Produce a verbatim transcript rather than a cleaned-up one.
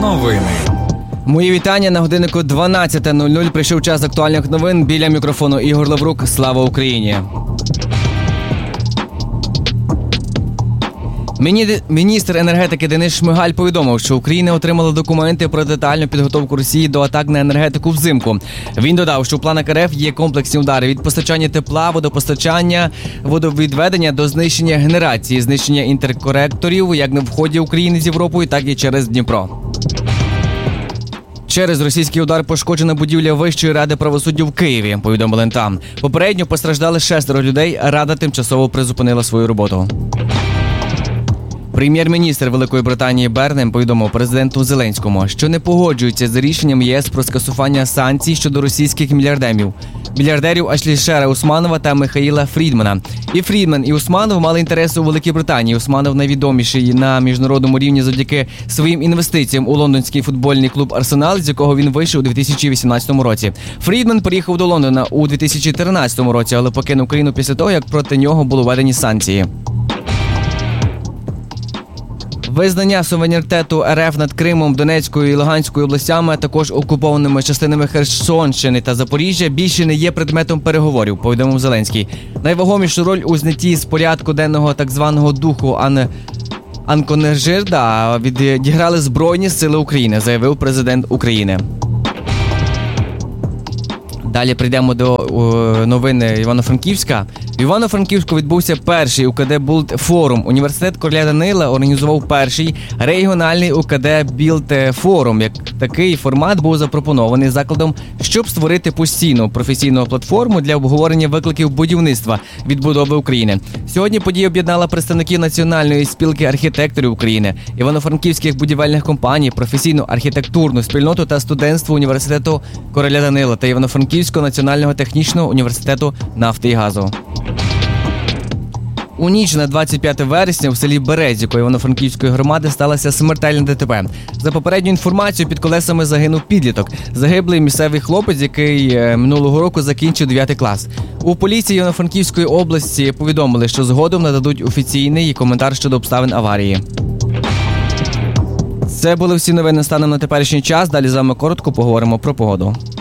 Новини. Мої вітання. На годиннику дванадцята нуль нуль прийшов час актуальних новин. Біля мікрофону Ігор Лаврук. Слава Україні! Міністр енергетики Денис Шмигаль повідомив, що Україна отримала документи про детальну підготовку Росії до атак на енергетику взимку. Він додав, що в планах РФ є комплексні удари від постачання тепла, водопостачання, водовідведення до знищення генерації, знищення інтерконекторів як на вході України з Європою, так і через Дніпро. Через російський удар пошкоджена будівля Вищої ради правосуддя в Києві, повідомили там. Попередньо постраждали шестеро людей, рада тимчасово призупинила свою роботу. Прем'єр-міністр Великої Британії Бернем повідомив президенту Зеленському, що не погоджується з рішенням ЄС про скасування санкцій щодо російських мільярдерів. Мільярдерів Ашлішера Усманова та Михаїла Фрідмана. І Фрідман, і Усманов мали інтереси у Великій Британії. Усманов найвідоміший на міжнародному рівні завдяки своїм інвестиціям у лондонський футбольний клуб «Арсенал», з якого він вийшов у дві тисячі вісімнадцятому році. Фрідман приїхав до Лондона у дві тисячі тринадцятому році, але покинув країну після того, як проти нього були введені санкції. Визнання суверенітету РФ над Кримом, Донецькою і Луганською областями, а також окупованими частинами Херсонщини та Запоріжжя більше не є предметом переговорів, повідомив Зеленський. Найвагомішу роль у знятті з порядку денного так званого духу Ан... Анконежирда відіграли Збройні сили України, заявив президент України. Далі прийдемо до о, новини Івано-Франківська. В Івано-Франківську відбувся перший УКД Білд форум. Університет короля Данила організував перший регіональний УКД Білд форум. Як такий формат був запропонований закладом, щоб створити постійну професійну платформу для обговорення викликів будівництва відбудови України. Сьогодні подія об'єднала представників Національної спілки архітекторів України, івано-франківських будівельних компаній, професійну архітектурну спільноту та студентство університету короля Данила та Івано-Франківського національного технічного університету нафти і газу. У ніч на двадцять п'яте вересня в селі Березіко Івано-Франківської громади сталося смертельне ДТП. За попередньою інформацією, під колесами загинув підліток. Загиблий місцевий хлопець, який минулого року закінчив дев'ятий клас. У поліції Івано-Франківської області повідомили, що згодом нададуть офіційний коментар щодо обставин аварії. Це були всі новини станом на теперішній час. Далі з вами коротко поговоримо про погоду.